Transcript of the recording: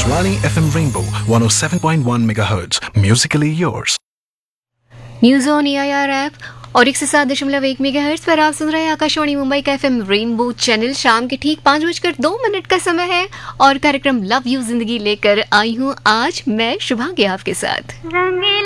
Akashvani FM Rainbow 107.1 MHz. Musically yours. News on AIR app और 107.1 megahertz पर आप सुन रहे हैं आकाशवाणी मुंबई का FM रेनबो चैनल। शाम के ठीक 5:02 का समय है और कार्यक्रम लव यू जिंदगी लेकर आई हूँ आज मैं शुभांगी आपके साथ।